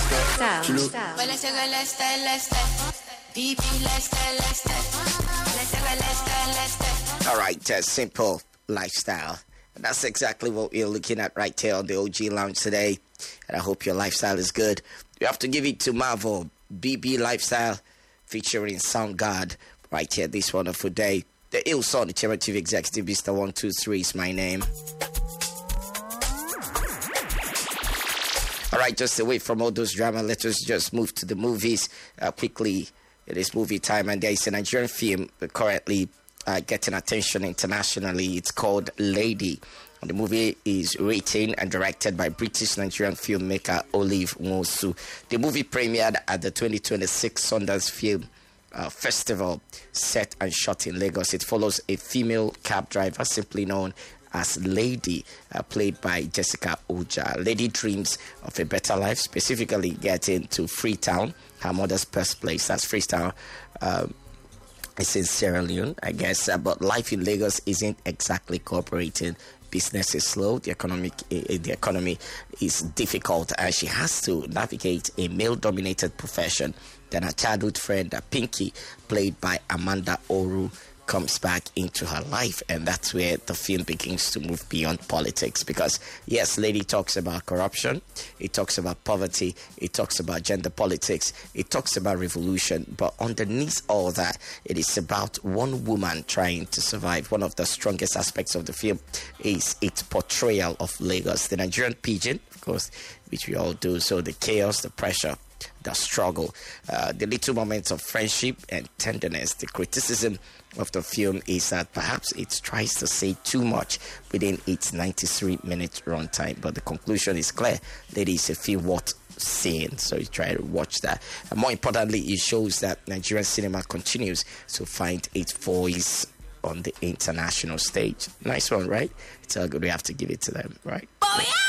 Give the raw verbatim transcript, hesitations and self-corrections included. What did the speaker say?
Lifestyle. All right, just simple lifestyle. And that's exactly what we're looking at right here on the O G Lounge today. And I hope your lifestyle is good. You have to give it to Marvel, B B Lifestyle, featuring Soundgarden right here this wonderful day. The Ill Son, the Chairman Chief Executive, Mister one two three is my name. All right, just away from all those drama, let us just move to the movies uh, quickly. It is movie time, and there is a Nigerian film currently uh, getting attention internationally. It's called Lady. And the movie is written and directed by British Nigerian filmmaker Olive Nwosu. The movie premiered at the twenty twenty-six Sundance Film uh, Festival, set and shot in Lagos. It follows a female cab driver, simply known as Lady, uh, played by Jessica Oja. Lady dreams of a better life, specifically getting to Freetown, her mother's birthplace. That's Freetown. Um, it's in Sierra Leone, I guess, uh, but life in Lagos isn't exactly cooperating. Business is slow, the economic uh, the economy is difficult, and she has to navigate a male-dominated profession. Then her childhood friend, uh, Pinky, played by Amanda Oru, comes back into her life, and that's where the film begins to move beyond politics. Because yes, Lady talks about corruption, it talks about poverty, it talks about gender politics, it talks about revolution, but underneath all that, it is about one woman trying to survive. One of the strongest aspects of the film is its portrayal of Lagos, the Nigerian pidgin, of course, which we all do. So the chaos, the pressure, the struggle, uh, the little moments of friendship and tenderness. The criticism of the film is that perhaps it tries to say too much within its ninety-three minute runtime, but the conclusion is clear. Lady is a film worth seeing, so you try to watch that. And more importantly, it shows that Nigerian cinema continues to find its voice on the international stage. Nice one, right? It's all good. We have to give it to them, right? Oh, yeah!